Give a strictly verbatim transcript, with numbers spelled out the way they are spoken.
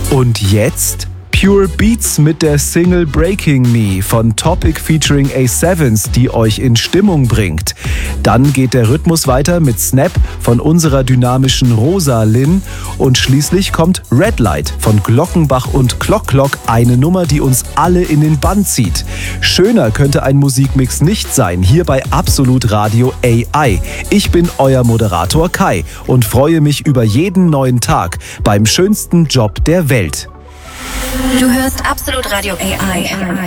Und jetzt Pure Beats mit der Single Breaking Me von Topic featuring A Sevens, die euch in Stimmung bringt. Dann geht der Rhythmus weiter mit Snap von unserer dynamischen Rosa Lynn und schließlich kommt Red Light von Glockenbach und Clock Clock, eine Nummer, die uns alle in den Bann zieht. Schöner könnte ein Musikmix nicht sein, hier bei Absolut Radio A I. Ich bin euer Moderator Kai und freue mich über jeden neuen Tag beim schönsten Job der Welt. Du hörst Absolut Radio A I.